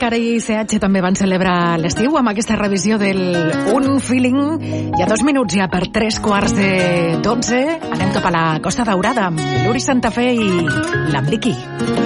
Cara i CH també van celebrar l'estiu amb aquesta revisió del Un Feeling. Hi ha 2 minuts ja per 3:15. Anem cap a la Costa Daurada amb l'Uri Santa Fe i l'Ambliqui.